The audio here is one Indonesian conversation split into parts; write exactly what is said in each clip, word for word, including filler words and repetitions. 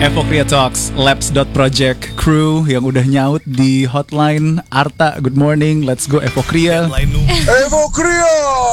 Evokria Talks, labs dot project crew yang udah nyaut di hotline. Arta, good morning, let's go Evokria. Evokria.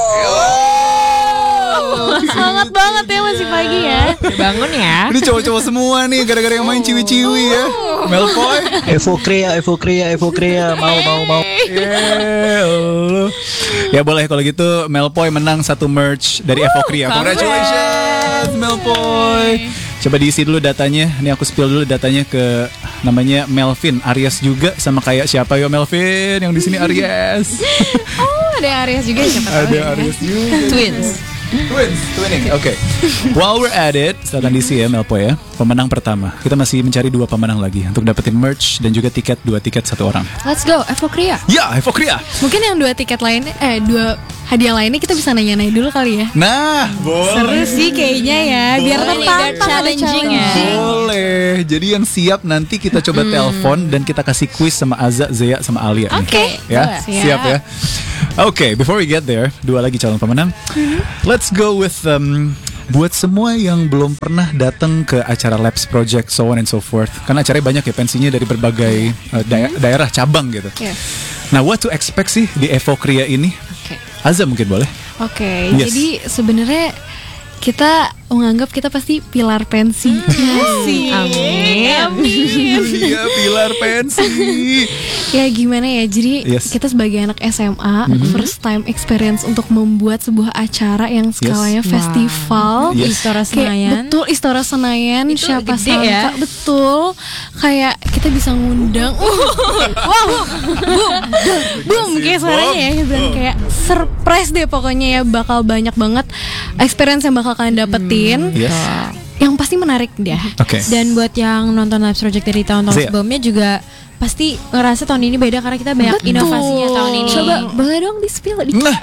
Semangat banget ya, masih pagi ya. Bangun ya. Ini cowok-cowok semua nih, gara-gara yang main ciwi-ciwi ya. Melpoy, Evokria, Evokria, Evokria. Mau, mau, mau. yeah, Allah. Ya boleh kalau gitu Melpoy menang satu merch dari Evokria. Congratulations Melpoy. Coba diisi dulu datanya. Ini aku spill dulu datanya ke namanya Melvin, Aries juga sama kayak siapa yo Melvin yang di sini Aries. Oh, ada Aries juga siapa tahu. Ada ya. Aries juga. Twins. Twins, twinning. Oke. Okay. While we're at it, silakan diisi ya Melpoy ya. Pemenang pertama. Kita masih mencari dua pemenang lagi untuk dapetin merch dan juga tiket, dua tiket satu orang. Let's go, Evokria. Ya, Evokria. Mungkin yang dua tiket lainnya, eh dua hadiah lainnya kita bisa nanya-nanya dulu kali ya. Nah, boleh. Seru sih kayaknya ya, biar Boleh. tertantang, ada Challenging ya. Boleh. Jadi yang siap nanti kita coba telepon dan kita kasih quiz sama Aza, Zea sama Alia. nih. Oke. Ya, Siap. siap ya. Oke, okay, before we get there, dua lagi calon pemenang. Let's go with um, buat semua yang belum pernah datang ke acara Labs Project, so on and so forth. Karena acaranya banyak ya, pensinya dari berbagai uh, daer- daerah cabang gitu. Yes. Nah, what to expect sih di Evokria ini? Oke. Aza mungkin boleh. Oke, Yes. jadi sebenarnya kita menganggap kita pasti pilar pensi. Sih. Amin. Iya, pilar pensi. Ya gimana ya, jadi Yes. kita sebagai anak S M A first time experience untuk membuat sebuah acara yang skalanya Wow. festival. Yes. Istora Kayak Senayan. betul Istora Senayan. Itu Siapa gede sangka ya. betul kayak kita bisa ngundang. Wow, boom, boom kayak suaranya ya. Kita bilang kayak surprise deh pokoknya ya, bakal banyak banget experience yang bakal kalian dapetin. Yes. Yang pasti menarik deh. Oke. Dan buat yang nonton Labs Project dari tahun-tahun Zia. sebelumnya juga pasti ngerasa tahun ini beda karena kita banyak Betul. inovasinya tahun ini. Coba boleh dong di spill dikit. Nah,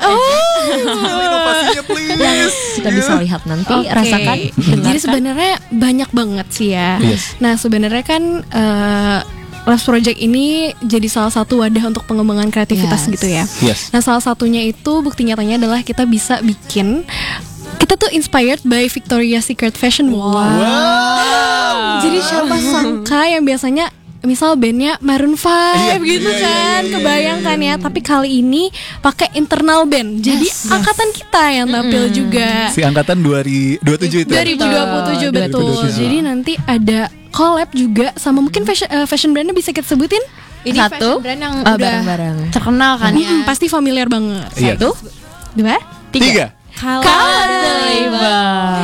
inovasinya please. Kita bisa lihat nanti, Oke. rasakan. Jadi dengarkan. sebenarnya banyak banget sih ya. Yes. Nah sebenarnya kan uh, Labs Project ini jadi salah satu wadah untuk pengembangan kreativitas Yes. gitu ya. Yes. Nah salah satunya itu bukti nyatanya adalah kita bisa bikin, kita tuh inspired by Victoria's Secret Fashion Wall. Wow. Jadi siapa sangka yang biasanya misal bandnya Maroon five Iya, gitu iya, iya, kan, iya, iya, kebayangkan ya. Tapi kali ini pakai internal band. Jadi Yes, yes. angkatan kita yang tampil juga. Si angkatan dua ribu dua puluh tujuh itu. dua ribu dua puluh tujuh Betul. betul. dua ribu dua puluh tujuh. Jadi nanti ada collab juga sama mungkin fashion uh, fashion brandnya bisa kita sebutin. Ini Satu, fashion brand yang uh, bareng-bareng terkenal kan ya. Hmm, pasti familiar banget. Iya. Satu, dua, Tiga. Color the Label.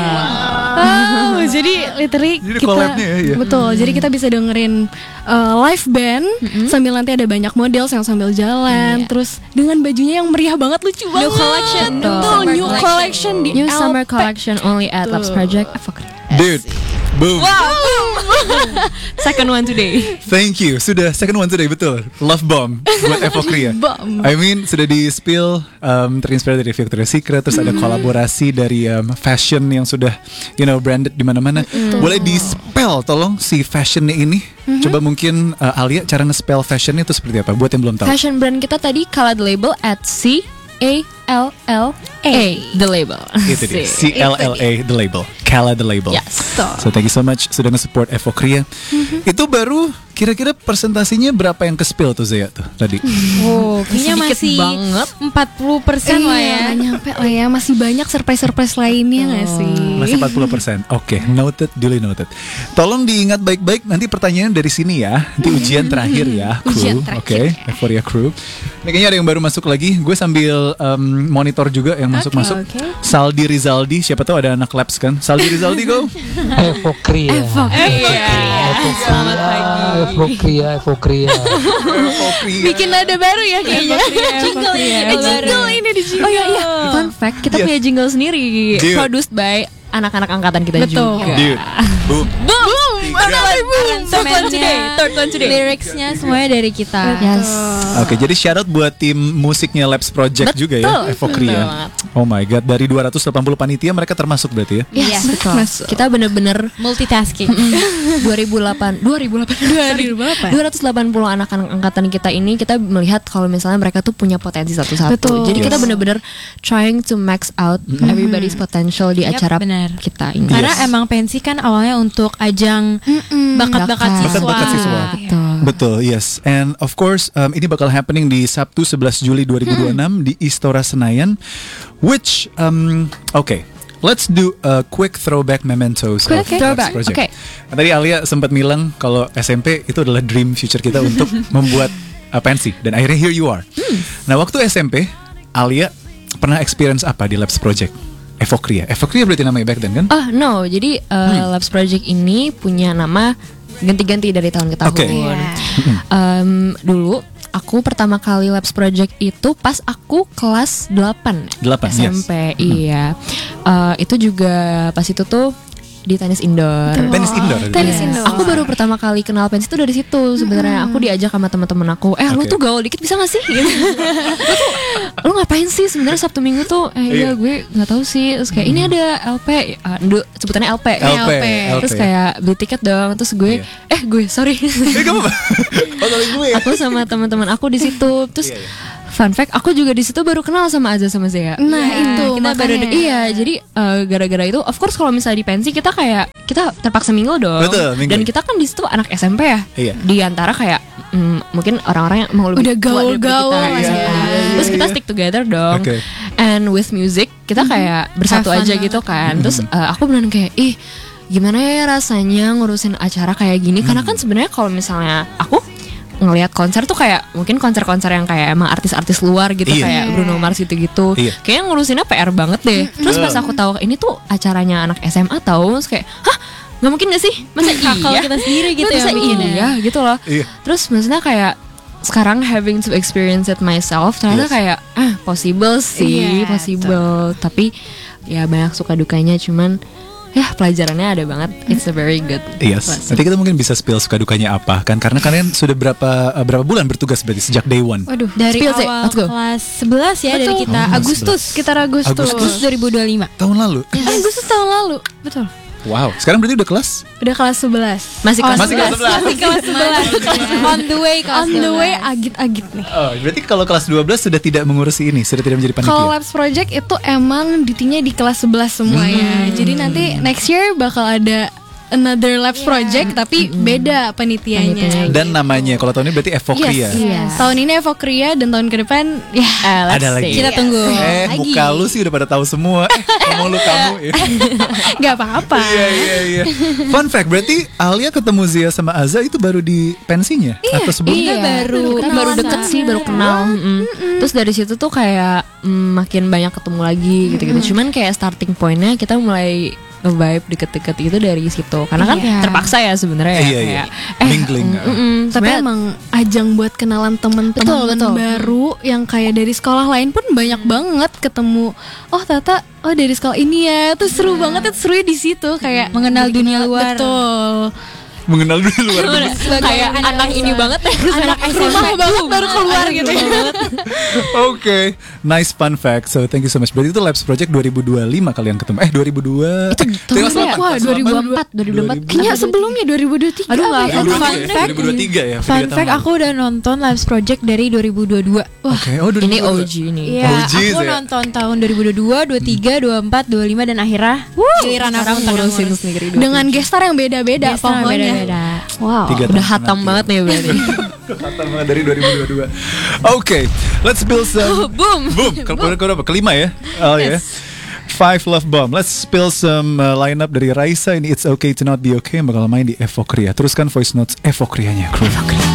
Oh, jadi literally Jadi kita collabnya ya, iya. betul. Jadi kita bisa dengerin uh, live band sambil nanti ada banyak model yang sambil jalan, Iya. terus dengan bajunya yang meriah banget, lucu banget. collection. Betul, Summer new collection. collection di New L P. summer collection only at Labs Project. Dude. Boom. Second one today. Thank you. Sudah second one today, betul. Love bomb buat Evokria. Bomb. I mean sudah di spill um, terinspirasi dari Victoria's Secret, terus ada kolaborasi dari um, fashion yang sudah you know branded di mana-mana. Boleh di spell tolong si fashionnya ini. Coba mungkin uh, Alia cara nge-spell fashionnya itu seperti apa buat yang belum tahu. Fashion brand kita tadi Color the Label at C A L L A The Label. Itu dia. C L L A The Label. Kala The Label. Yes. So thank you so much sudah nge-support Evokria. Itu baru kira-kira presentasinya berapa yang ke-spill tuh Zea tuh tadi? Oh, kayaknya Sedikit masih banget. empat puluh persen lah ya. Iya, nyampe lah ya. Masih banyak surprise-surprise lainnya nggak sih? Masih empat puluh persen. Oke, noted, duly noted. Tolong diingat baik-baik nanti pertanyaan dari sini ya. Nanti ujian terakhir ya, crew. Ujian Oke, terakhir. Euphoria crew. Ini kayaknya ada yang baru masuk lagi. Gue sambil um, monitor juga yang masuk-masuk. oke. Saldi Rizaldi, siapa tahu ada anak labs kan? Saldi Rizaldi go. Evokria. Selamat pagi. Evokria, Evokria. Evokria. Bikin nada baru ya kayaknya. Jingle ini Eh, ada jingle baru. ini di jingle. Oh iya iya. Fun fact, kita Yes. punya jingle sendiri, Dude. produced by anak-anak angkatan kita Betul. juga. Dude, boom. Boom. Third one today. Third one today. Lyricsnya semuanya dari kita. Yes. Oke, jadi shout out buat tim musiknya Labs Project Betul. juga ya, Evokria. Betul banget. Oh my god, dari dua ratus delapan puluh panitia mereka termasuk berarti ya? Yes, betul. Masuk. Kita bener-bener multitasking. dua ribu delapan dua ribu delapan dua ratus delapan puluh anak angkatan kita ini kita melihat kalau misalnya mereka tuh punya potensi satu-satu. Betul. Jadi kita Yes. bener-bener trying to max out everybody's potential di Yep, acara benar. benar. kita ini. Karena Yes. emang pensi kan awalnya untuk ajang bakat-bakat Bakat. siswa. Bakat-bakat siswa. Betul. Betul, yes. And of course, um, ini bakal happening di Sabtu sebelas Juli dua ribu dua puluh enam di Istora Senayan. Which, um, okay, let's do a quick throwback mementos Quick of Labs throwback, Project. oke. Nah, tadi Alia sempat bilang kalau S M P itu adalah dream future kita untuk membuat uh, pensi. Dan akhirnya here you are. Nah, waktu S M P, Alia pernah experience apa di Labs Project? Evokria. Evokria berarti namanya back then kan? Oh no, jadi uh, Labs Project ini punya nama ganti-ganti dari tahun ke tahun. Oke. Em, dulu aku pertama kali Labs Project itu pas aku kelas delapan Delapan, S M P, yes. iya. Eh, itu juga pas itu tuh di tenis indoor. Tenis indoor. Tenis Yes. indoor. Aku baru pertama kali kenal pensi itu dari situ sebenarnya. Aku diajak sama teman-teman aku. Eh, lu Oke. tuh gaul dikit bisa gak sih? Gitu. Lu tuh lu ngapain sih sebenarnya Sabtu Minggu tuh? Eh, iya gue nggak tahu sih. Terus kayak ini ada L P, uh, du- sebutannya L P. L P, L P. Terus kayak beli tiket dong. Terus gue, Iya. eh gue sorry. Eh, kamu apa? Oh, kali gue. Aku sama teman-teman aku di situ. Terus Iya, iya. fun fact, aku juga di situ baru kenal sama Aza sama Zea. Nah, Iya, itu kita baru makanya. Iya, jadi eh, gara-gara itu, of course kalau misalnya di pensi kita kayak kita terpaksa mingle dong. Betul, mingle. Dan kita kan di situ anak S M P ya. Iya. Di antara kayak mm, mungkin orang-orang yang mau lebih Udah tua daripada gaul-gaul kita, lah S M A. ya. Terus kita Iya. stick together dong. Oke. And with music kita kayak bersatu Have fun aja banget. gitu kan. Terus eh, aku beneran kayak ih gimana ya rasanya ngurusin acara kayak gini? Karena kan sebenarnya kalau misalnya aku ngelihat konser tuh kayak mungkin konser-konser yang kayak emang artis-artis luar gitu Iya. kayak Bruno Mars gitu-gitu. Iya. Kayaknya ngurusinnya P R banget deh. Terus pas aku tahu ini tuh acaranya anak S M A tahu, terus kayak, "Hah? Nggak mungkin gak sih? Masa Kakak iya?" kita sendiri gitu Masa ya bikinnya. iya gitu loh. Iya. Terus maksudnya kayak sekarang having to experience it myself ternyata Yes. kayak ah possible sih, Iya, possible. Tapi ya banyak suka dukanya, cuman ya pelajarannya ada banget. It's a very good Yes. lesson. Nanti kita mungkin bisa spill suka dukanya apa kan? Karena kalian sudah berapa uh, berapa bulan bertugas berarti sejak day one. Waduh, dari Spill, Zek. awal Let's go. kelas sebelas ya dari Betul. kita Oh, Agustus. Sekitar Agustus. Agustus. Agustus dua ribu dua puluh lima. Tahun lalu. Agustus tahun lalu. Betul. Wow. Sekarang berarti udah kelas? Udah kelas sebelas. Masih kelas Masih kelas sebelas. Masih kelas sebelas. On the way kelas On the way sebelas. agit-agit nih. Oh, berarti kalau kelas dua belas sudah tidak mengurusi ini, sudah tidak menjadi Kalau panitia. Labs Project itu emang ditinya di kelas sebelas semuanya. Jadi nanti next year bakal ada another Labs Project tapi beda panitianya. Panitianya. Dan namanya kalau tahun ini berarti Evokria. Yes, yes. Tahun ini Evokria dan tahun ke depan ya Eh, let's Ada lagi. see. Kita tunggu. Eh, lagi. muka lu sih udah pada tahu semua. Eh, ngomong lu kamu. Ya. nggak apa-apa. Iya, iya, iya. Fun fact, berarti Alia ketemu Zia sama Aza itu baru di pensinya atau sebelumnya? Iya, baru kita kenalan baru deket sama- sih, baru kenal. Mm-mm. Terus dari situ tuh kayak mm, makin banyak ketemu lagi gitu-gitu. Cuman kayak starting pointnya kita mulai nge-vibe deket-deket itu dari situ. Karena kan Iya. terpaksa ya sebenarnya ya, Iya, iya. kayak eh Mingling. mm, mm, Tapi sebenarnya- emang ajang buat kenalan teman-teman Betul, betul. baru yang kayak dari sekolah lain pun banyak banget ketemu. Oh Tata, oh dari sekolah ini ya. Tuh seru banget, itu serunya di situ kayak Mengenal dunia luar. Betul. Mengenal dulu luar biasa. kayak anak ini banget ya. Anak rumah banget baru keluar gitu. Oke, nice fun fact. So thank you so much. Berarti itu Labs Project dua ribu dua puluh lima kalian ketemu. Eh dua ribu dua. Itu tahun berapa? Wah, dua ribu empat, dua ribu empat. Kayaknya sebelumnya dua ribu dua puluh tiga. Aduh, nggak apa ya? hafal. Fun dua fact. ribu dua puluh tiga ya. Fun tiga tahun fact, lalu. aku udah nonton Labs Project dari dua ribu dua puluh dua. Wah, Oke, oh dua ribu Ini dua puluh. O G nih. iya, O Gs aku ya? nonton tahun dua ribu dua puluh dua, dua puluh tiga, dua puluh empat, dua puluh lima dan akhirnya giliran aku Sekarang tengah ngurusin ngurus. sendiri. Dengan gestar yang beda-beda Gestar pokoknya. beda-beda. Wow. Tiga Udah tahun hatam nanti. banget nih berarti. Kata banget dari dua ribu dua puluh dua. Oke, let's spill some. Boom. Boom. Kalau berapa? Kelima ya? Oh ya. Five Love Bomb. Let's spill some uh, lineup dari Raisa. Ini It's Okay to Not Be Okay yang bakal main di Evokria. Teruskan voice notes Evokrianya. Crew.